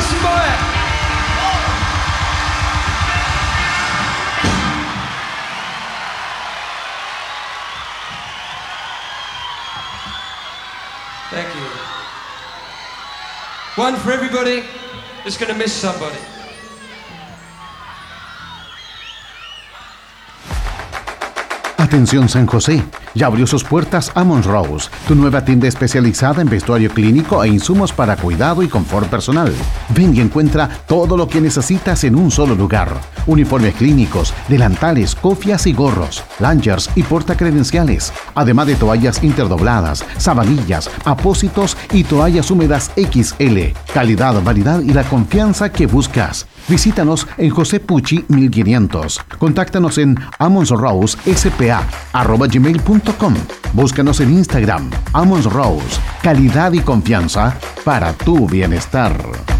Boy. Thank you. One for everybody that's gonna miss somebody. Atención San José, ya abrió sus puertas Ammons Rose, tu nueva tienda especializada en vestuario clínico e insumos para cuidado y confort personal. Ven y encuentra todo lo que necesitas en un solo lugar. Uniformes clínicos, delantales, cofias y gorros, lanyards y portacredenciales, además de toallas interdobladas, sabanillas, apósitos y toallas húmedas XL. Calidad, variedad y la confianza que buscas. Visítanos en José Pucci 1500. Contáctanos en ammonsrose@gmail.com. Búscanos en Instagram, Ammons Rose. Calidad y confianza para tu bienestar.